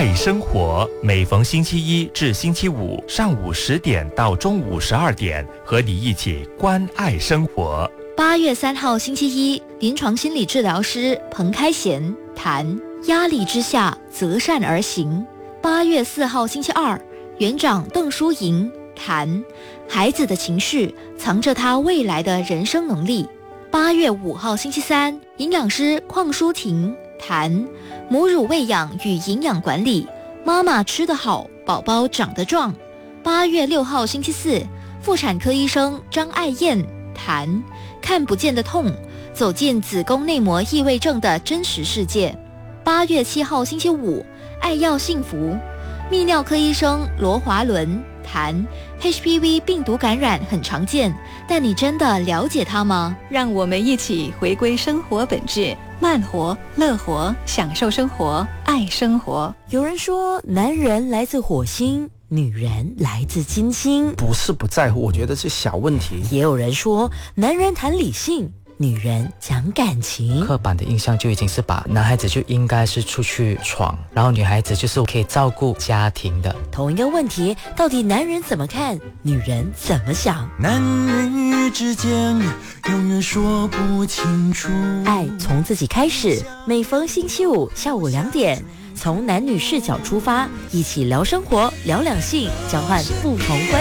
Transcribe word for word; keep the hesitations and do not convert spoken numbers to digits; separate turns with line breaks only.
爱生活，每逢星期一至星期五上午十点到中午十二点，和你一起关爱生活。
八月三号星期一，临床心理治疗师彭开贤谈压力之下择善而行。八月四号星期二，园长邓淑莹谈孩子的情绪藏着他未来的人生能力。八月五号星期三，营养师邝淑婷谈母乳喂养与营养管理，妈妈吃得好，宝宝长得壮。八月六号星期四，妇产科医生张爱燕谈看不见的痛，走进子宫内膜异位症的真实世界。八月七号星期五，爱要幸福，泌尿科医生罗华伦谈 H P V 病毒感染很常见，但你真的了解它吗？
让我们一起回归生活本质，慢活、乐活，享受生活，爱生活。
有人说，男人来自火星，女人来自金星。
不是不在乎，我觉得是小问题。
也有人说，男人谈理性，女人讲感情。
刻板的印象就已经是把男孩子就应该是出去闯，然后女孩子就是可以照顾家庭的。
同一个问题，到底男人怎么看，女人怎么想？
男女之间永远说不清楚。
爱从自己开始，每逢星期五下午两点，从男女视角出发，一起聊生活，聊两性，交换不同观